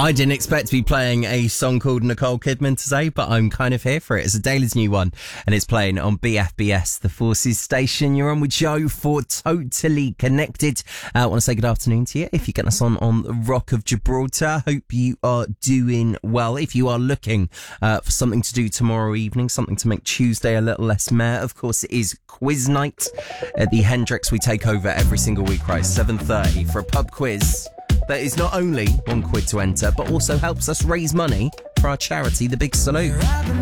I didn't expect to be playing a song called Nicole Kidman today, but I'm kind of here for it. It's Adele's new one, and it's playing on BFBS, the Forces station. You're on with Joe for Totally Connected. I want to say good afternoon to you. If you're getting us on the Rock of Gibraltar, hope you are doing well. If you are looking for something to do tomorrow evening, something to make Tuesday a little less meh, of course it is quiz night at the Hendrix. We take over every single week, right? 7:30 for a pub quiz that is not only £1 to enter, but also helps us raise money for our charity, The Big Salute.